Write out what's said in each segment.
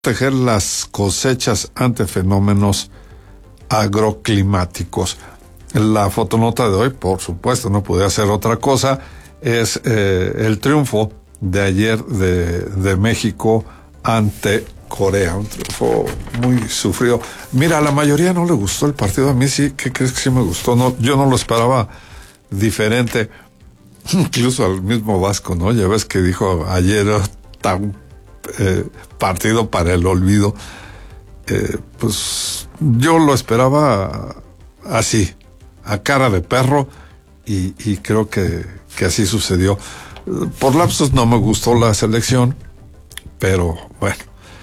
proteger las cosechas ante fenómenos agroclimáticos. La fotonota de hoy, por supuesto, no podía ser otra cosa, es el triunfo de ayer de México ante Corea, un triunfo muy sufrido. Mira, a la mayoría no le gustó el partido, a mí sí, ¿qué crees que sí me gustó? No, yo no lo esperaba diferente, incluso al mismo Vasco, ¿no? Ya ves que dijo ayer tan partido para el olvido. Pues yo lo esperaba así, a cara de perro, y creo que así sucedió. Por lapsos no me gustó la selección, pero bueno.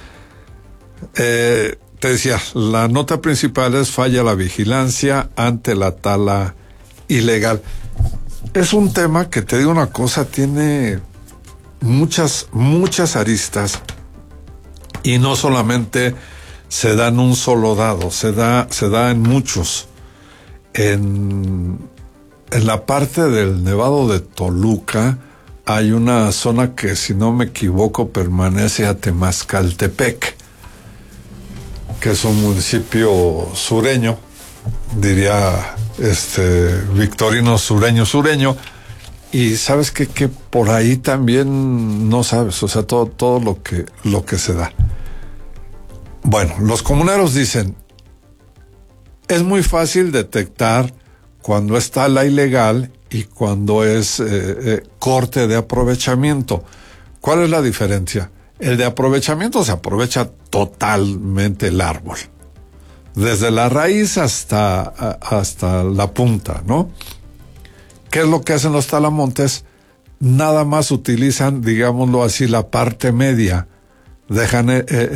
Te decía, la nota principal es: falla la vigilancia ante la tala ilegal. Es un tema que, te digo una cosa, tiene muchas aristas, y no solamente se da en un solo dado, se da en muchos. En la parte del Nevado de Toluca hay una zona que, si no me equivoco, permanece a Temascaltepec, que es un municipio sureño, diría Victorino sureño, y sabes que por ahí también no sabes, o sea, todo lo que se da. Bueno, los comuneros dicen: es muy fácil detectar cuando es tala ilegal y cuando es corte de aprovechamiento. ¿Cuál es la diferencia? El de aprovechamiento se aprovecha totalmente el árbol, desde la raíz hasta la punta, ¿no? ¿Qué es lo que hacen los talamontes? Nada más utilizan, digámoslo así, la parte media. Dejan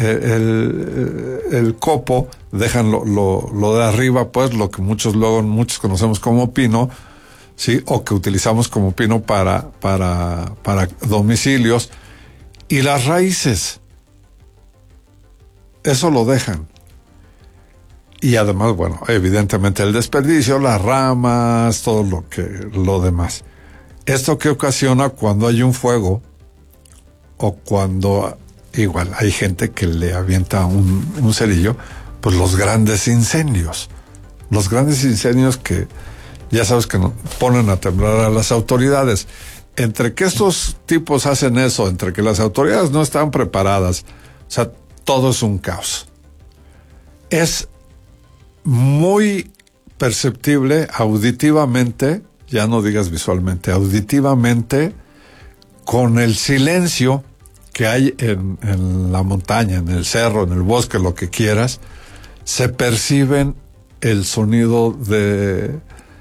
el copo, dejan lo de arriba, pues, lo que muchos conocemos como pino, ¿sí? O que utilizamos como pino para domicilios. Y las raíces, eso lo dejan. Y además, bueno, evidentemente el desperdicio, las ramas, todo lo demás. ¿Esto qué ocasiona cuando hay un fuego? O cuando igual hay gente que le avienta un cerillo, pues los grandes incendios. Los grandes incendios que ya sabes que ponen a temblar a las autoridades. Entre que estos tipos hacen eso, entre que las autoridades no están preparadas, o sea, todo es un caos. Es muy perceptible auditivamente, ya no digas visualmente, auditivamente, con el silencio que hay en la montaña, en el cerro, en el bosque, lo que quieras, se perciben el sonido de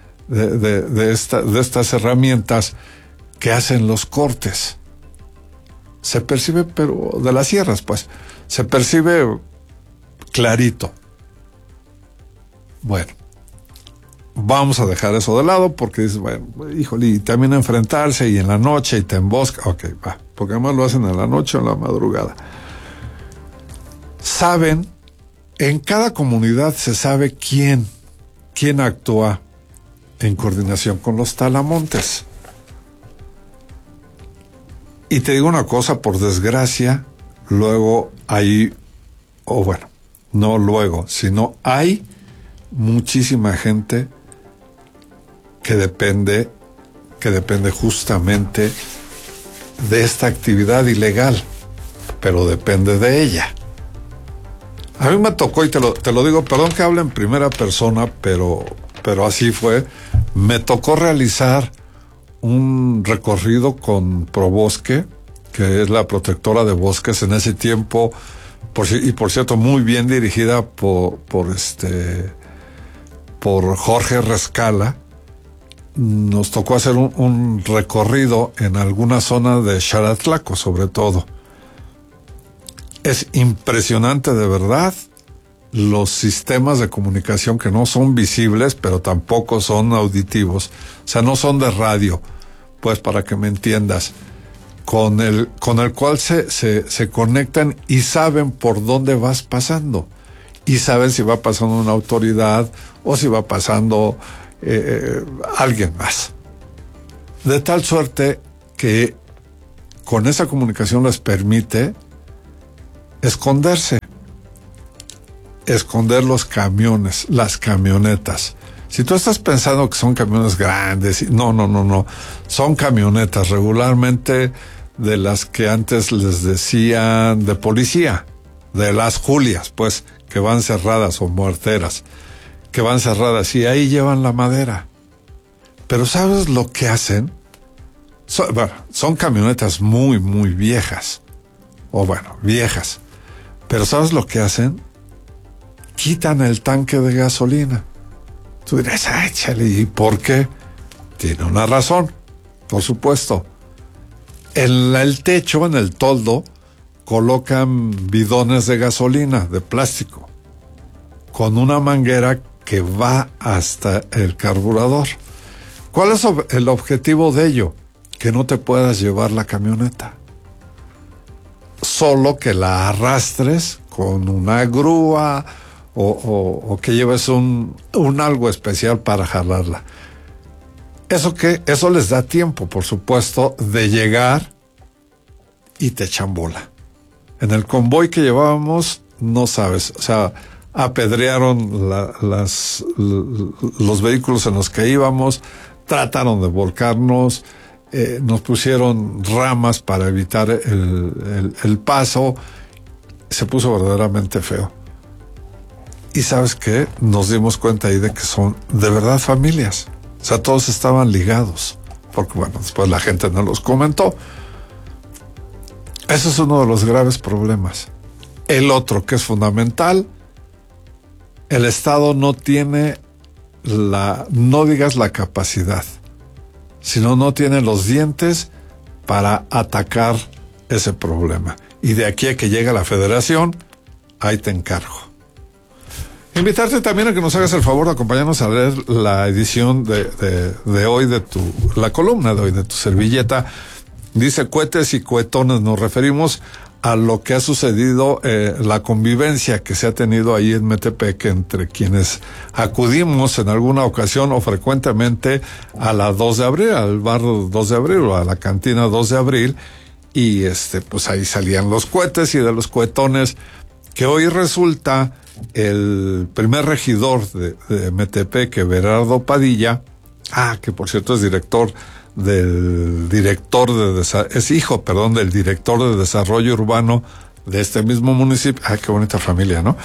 estas herramientas que hacen los cortes. Se percibe, pero de las sierras, pues, se percibe clarito. Bueno, vamos a dejar eso de lado porque dices, bueno, híjole, y también enfrentarse y en la noche y te embosca. Ok, va, porque además lo hacen en la noche o en la madrugada. Saben, en cada comunidad se sabe quién actúa en coordinación con los talamontes. Y te digo una cosa, por desgracia, luego hay, o bueno, no luego, sino hay muchísima gente que depende justamente de esta actividad ilegal, pero depende de ella. A mí me tocó, y te lo digo, perdón que hable en primera persona, pero así fue. Me tocó realizar un recorrido con Probosque, que es la protectora de bosques en ese tiempo, por cierto, muy bien dirigida por Jorge Rescala. Nos tocó hacer un recorrido en alguna zona de Xaratlaco, sobre todo. Es impresionante, de verdad, los sistemas de comunicación que no son visibles, pero tampoco son auditivos. O sea, no son de radio, pues, para que me entiendas. Con el cual se conectan y saben por dónde vas pasando. Y saben si va pasando una autoridad o si va pasando alguien más. De tal suerte que con esa comunicación les permite esconderse. Esconder los camiones, las camionetas. Si tú estás pensando que son camiones grandes, no. Son camionetas regularmente de las que antes les decían de policía, de las Julias, pues, que van cerradas o muerteras, que van cerradas y ahí llevan la madera. Pero ¿sabes lo que hacen? Son camionetas muy, muy viejas. Viejas. Pero ¿sabes lo que hacen? Quitan el tanque de gasolina. Tú dirás, échale, ¿y por qué? Tiene una razón, por supuesto. En el techo, en el toldo, colocan bidones de gasolina, de plástico, con una manguera que va hasta el carburador. ¿Cuál es el objetivo de ello? Que no te puedas llevar la camioneta. Solo que la arrastres con una grúa o que lleves un algo especial para jalarla. Eso les da tiempo, por supuesto, de llegar y te echan bola. En el convoy que llevábamos, no sabes, o sea, apedrearon los vehículos en los que íbamos, trataron de volcarnos, nos pusieron ramas para evitar el paso. Se puso verdaderamente feo. Y ¿sabes qué? Nos dimos cuenta ahí de que son de verdad familias. O sea, todos estaban ligados. Porque después la gente nos los comentó. Eso es uno de los graves problemas. El otro, que es fundamental, el Estado no tiene no digas la capacidad, sino no tiene los dientes para atacar ese problema. Y de aquí a que llegue la Federación, ahí te encargo. Invitarte también a que nos hagas el favor de acompañarnos a leer la edición de hoy la columna de hoy de tu servilleta. Dice cohetes y cohetones. Nos referimos a lo que ha sucedido, la convivencia que se ha tenido ahí en Metepec entre quienes acudimos en alguna ocasión o frecuentemente a la 2 de abril, al bar 2 de abril o a la cantina 2 de abril, y pues ahí salían los cohetes y de los cohetones, que hoy resulta el primer regidor de Metepec, Everardo Padilla, que por cierto es del director de desarrollo urbano de este mismo municipio. Qué bonita familia, ¿no?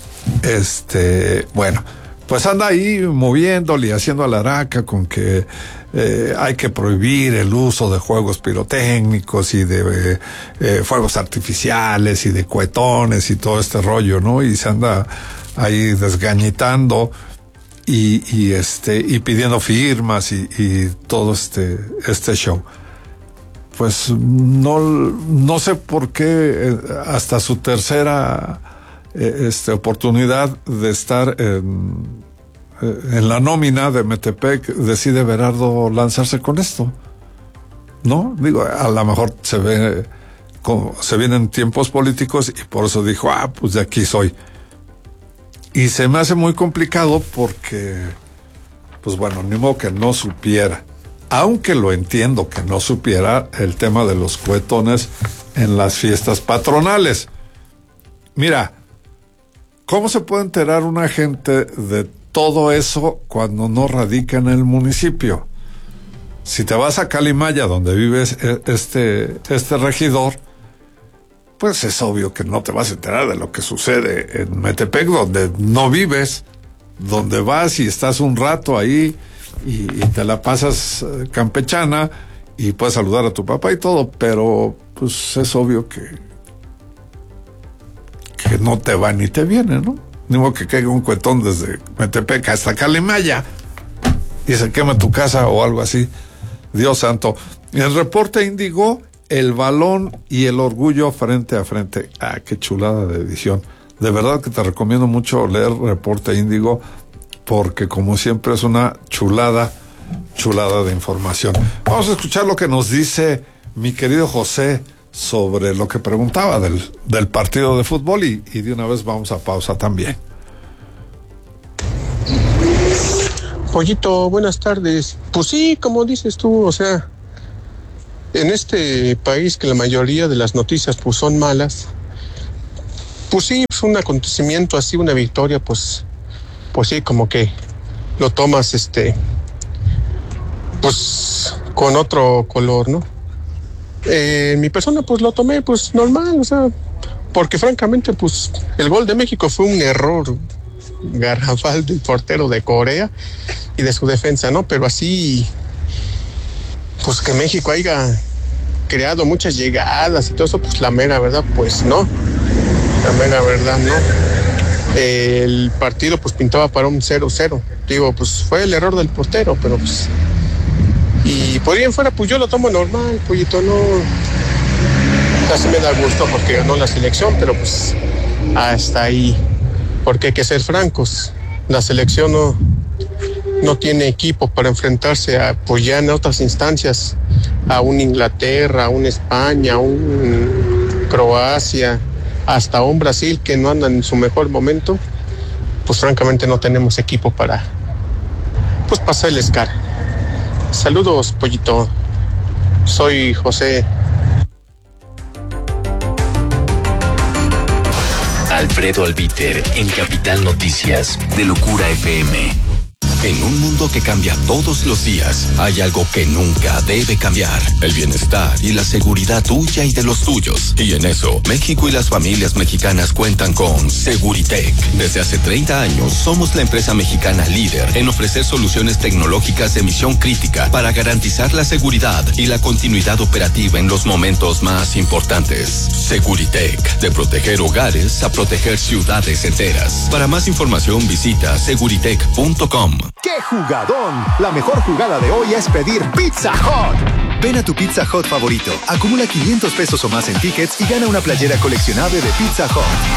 Pues anda ahí moviéndole y haciendo alaraca con que hay que prohibir el uso de juegos pirotécnicos y de fuegos artificiales y de cohetones y todo este rollo, ¿no? Y se anda ahí desgañitando y pidiendo firmas y todo este show. Pues no sé por qué hasta su tercera oportunidad de estar en la nómina de Metepec decide Everardo lanzarse con esto, ¿no? Digo, a lo mejor se vienen tiempos políticos y por eso dijo, pues de aquí soy. Y se me hace muy complicado porque, ni modo que no supiera, aunque lo entiendo que no supiera el tema de los cohetones en las fiestas patronales. Mira, ¿cómo se puede enterar una gente de todo eso cuando no radica en el municipio? Si te vas a Calimaya, donde vives este regidor, pues es obvio que no te vas a enterar de lo que sucede en Metepec, donde no vives, donde vas y estás un rato ahí y te la pasas campechana y puedes saludar a tu papá y todo, pero pues es obvio que no te va ni te viene, ¿no? Ni modo que caiga un cohetón desde Metepec hasta Calimaya y se quema tu casa o algo así. Dios santo. El reporte Índigo, el balón y el orgullo frente a frente. Qué chulada de edición. De verdad que te recomiendo mucho leer Reporte Índigo, porque como siempre es una chulada de información. Vamos a escuchar lo que nos dice mi querido José sobre lo que preguntaba del partido de fútbol y de una vez vamos a pausa también. Pollito, buenas tardes. Pues sí, como dices tú, o sea, en este país que la mayoría de las noticias pues son malas, Pues sí, pues un acontecimiento así, una victoria, pues sí, como que lo tomas, pues con otro color, ¿no? En mi persona, pues lo tomé, pues normal, o sea, porque francamente, pues el gol de México fue un error garrafal del portero de Corea y de su defensa, ¿no? Pero así, pues que México haya creado muchas llegadas y todo eso, pues la mera verdad, pues no. La mera verdad, no. El partido pues pintaba para un 0-0. Digo, pues fue el error del portero, pero pues... Y por ahí en fuera, pues yo lo tomo normal, pollito, no... Casi me da gusto porque ganó la selección, pero pues hasta ahí. Porque hay que ser francos. La selección no tiene equipo para enfrentarse a, pues ya en otras instancias, a un Inglaterra, a un España, a un Croacia, hasta un Brasil que no anda en su mejor momento. Pues francamente no tenemos equipo para, pues, pasarles cara. Saludos, pollito. Soy José. Alfredo Albiter en Capital Noticias de Locura FM. En un mundo que cambia todos los días, hay algo que nunca debe cambiar: el bienestar y la seguridad tuya y de los tuyos. Y en eso, México y las familias mexicanas cuentan con Seguritech. Desde hace 30 años, somos la empresa mexicana líder en ofrecer soluciones tecnológicas de misión crítica para garantizar la seguridad y la continuidad operativa en los momentos más importantes. Seguritech, de proteger hogares a proteger ciudades enteras. Para más información, visita seguritech.com. ¡Qué jugadón! La mejor jugada de hoy es pedir Pizza Hut. Ven a tu Pizza Hut favorito, acumula 500 pesos o más en tickets y gana una playera coleccionable de Pizza Hut.